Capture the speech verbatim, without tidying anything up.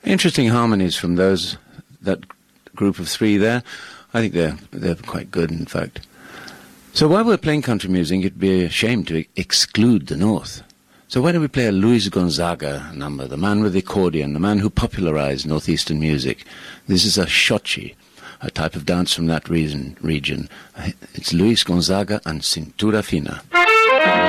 Interesting harmonies from those, that group of three there. I think they're, they're quite good, in fact. So while we're playing country music, it'd be a shame to exclude the North. So why don't we play a Luis Gonzaga number, the man with the accordion, the man who popularized Northeastern music. This is a xochi, a type of dance from that reason, region. It's Luis Gonzaga and Cintura Fina.